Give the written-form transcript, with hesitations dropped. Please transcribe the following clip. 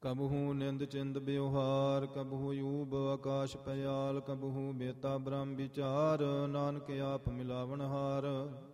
ਕਬਹੂ ਨਿੰਦ ਚਿੰਦ ਬਿਵਹਾਰ, ਕਬਹੂ ਯੂਬ ਆਕਾਸ਼ ਪਯਾਲ, ਕਬਹੂ ਬੇਤਾ ਬ੍ਰਹਮ ਵਿਚਾਰ, ਨਾਨਕ ਆਪ ਮਿਲਾਵਨ ਹਾਰ।